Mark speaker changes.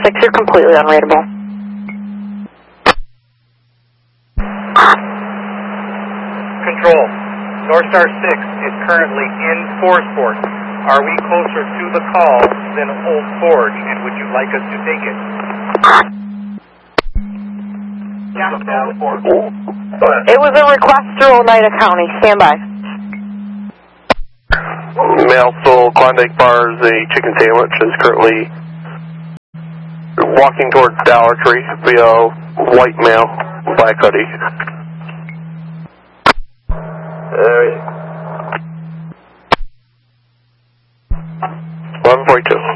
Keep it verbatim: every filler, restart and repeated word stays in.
Speaker 1: six, you're completely unreadable.
Speaker 2: Control, North Star six is currently in Forceport. Are we closer to the call than Old Forge, and would you like us to take it?
Speaker 1: It was a request through Oneida County. Stand by.
Speaker 3: Mailsville Klondike Bars, a chicken sandwich is currently walking towards Dollar Tree via white male, black hoodie. Alright. eleven forty-two.